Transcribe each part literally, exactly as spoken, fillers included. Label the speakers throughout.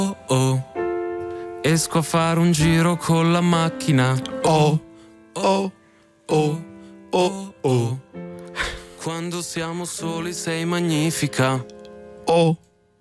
Speaker 1: Oh oh, esco a fare un giro con la macchina. Oh oh oh oh oh, quando siamo soli sei magnifica.
Speaker 2: Oh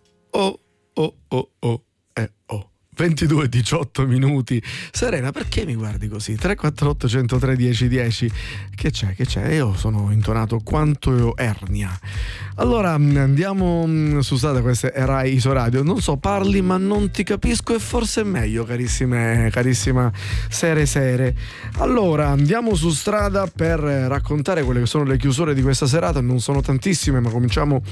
Speaker 2: oh oh oh oh eh oh. ventidue e diciotto minuti. Serena, perché mi guardi così? tre quattro otto uno zero tre uno zero uno zero. Che c'è? Che c'è? Io sono intonato quanto ernia. Allora andiamo su strada, questa è Rai Isoradio. Non so, parli ma non ti capisco e forse è meglio, carissime, carissima Sere Sere. Allora andiamo su strada per raccontare quelle che sono le chiusure di questa serata. Non sono tantissime, ma cominciamo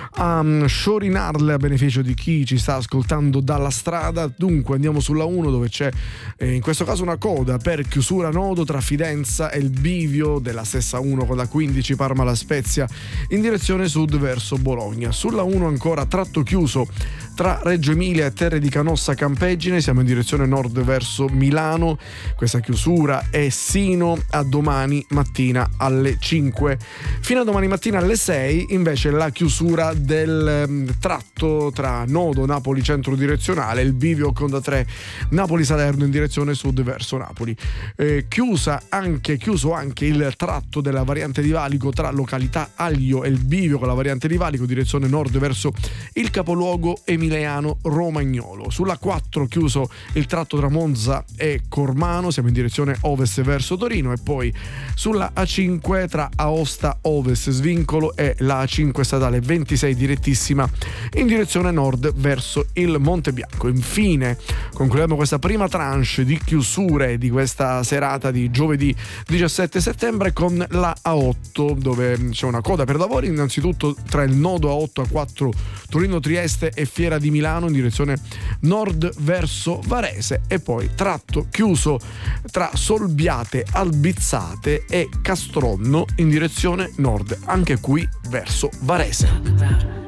Speaker 2: a sciorinarle a beneficio di chi ci sta ascoltando dalla strada. Dunque andiamo sulla uno, dove c'è eh, in questo caso una coda per chiusura nodo tra Fidenza e il bivio della stessa uno con la quindici Parma La Spezia in direzione sud verso Bologna. Sulla uno ancora tratto chiuso tra Reggio Emilia e Terre di Canossa Campeggine, siamo in direzione nord verso Milano. Questa chiusura è sino a domani mattina alle cinque. Fino a domani mattina alle sei invece la chiusura del um, tratto tra nodo Napoli centro direzionale, il bivio con da tre Napoli Salerno in direzione sud verso Napoli. Eh, chiusa anche, chiuso anche il tratto della variante di valico tra località Aglio e il bivio con la variante di valico direzione nord verso il capoluogo emiliano romagnolo. Sulla quattro chiuso il tratto tra Monza e Cormano, siamo in direzione ovest verso Torino, e poi sulla A cinque tra Aosta Ovest Svincolo e la A cinque statale ventisei direttissima in direzione nord verso il Monte Bianco. Infine concludiamo questa prima tranche di chiusure di questa serata di giovedì diciassette settembre con la A otto, dove c'è una coda per lavori innanzitutto tra il nodo A otto A quattro Torino Trieste e Fiera di Milano in direzione nord verso Varese, e poi tratto chiuso tra Solbiate Albizzate e Castronno in direzione nord, anche qui verso Varese.